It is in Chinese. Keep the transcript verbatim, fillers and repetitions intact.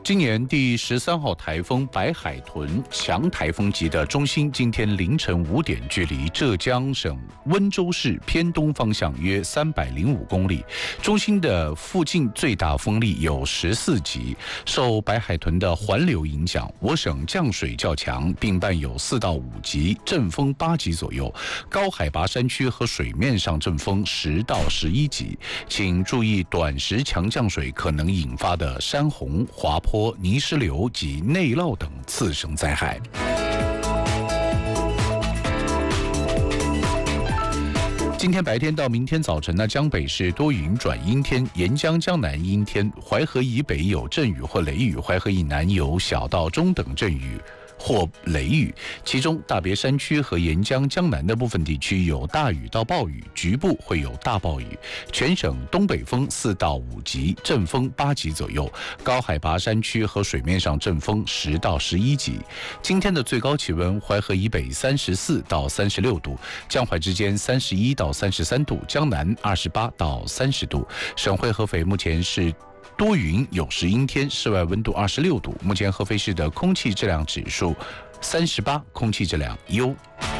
今年第十三号台风白海豚强台风级的中心，今天凌晨五点，距离浙江省温州市偏东方向约三百零五公里。中心的附近最大风力有十四级。受白海豚的环流影响，我省降水较强，并伴有四到五级，阵风八级左右。高海拔山区和水面上阵风十到十一级，请注意短时强降水可能引发的山洪、滑坡、泥石流及内涝等次生灾害。今天白天到明天早晨呢，江北是多云转阴天，沿江江南阴天，淮河以北有阵雨或雷雨，淮河以南有小到中等阵雨或雷雨，其中大别山区和沿江江南的部分地区有大雨到暴雨，局部会有大暴雨。全省东北风四到五级，阵风八级左右，高海拔山区和水面上阵风十到十一级。今天的最高气温，淮河以北三十四到三十六度，江淮之间三十一到三十三度，江南二十八到三十度。省会合肥目前是多云有时阴天，室外温度二十六度。目前合肥市的空气质量指数三十八，空气质量优。